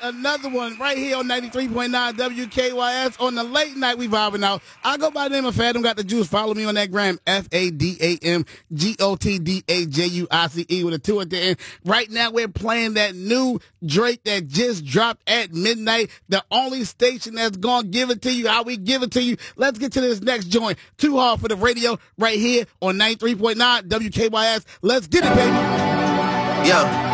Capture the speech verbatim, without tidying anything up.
another one right here on ninety-three point nine W K Y S on the late night we vibing out. I go by the name of Faddam Got the Juice. Follow me on that gram, F A D A M G O T D A J U I C E with a two at the end. Right now we're playing that new Drake that just dropped at midnight. The only station that's going to give it to you how we give it to you. Let's get to this next joint. Too Hard for the Radio right here on ninety-three point nine W K Y S. Let's get it, baby. Yo.